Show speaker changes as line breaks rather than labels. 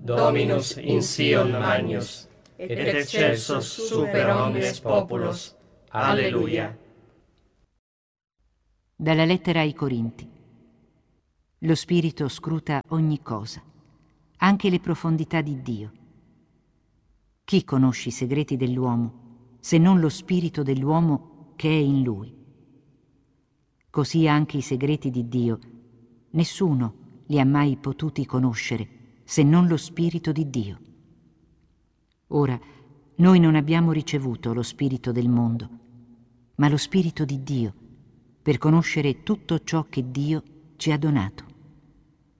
Dominus in Sion Magnus, et excelsus super omnes populos. Alleluia.
Dalla lettera ai Corinti. Lo Spirito scruta ogni cosa, anche le profondità di Dio. Chi conosce i segreti dell'uomo, se non lo spirito dell'uomo che è in lui? Così anche i segreti di Dio, nessuno li ha mai potuti conoscere, se non lo Spirito di Dio. Ora, noi non abbiamo ricevuto lo spirito del mondo, ma lo Spirito di Dio, per conoscere tutto ciò che Dio ci ha donato.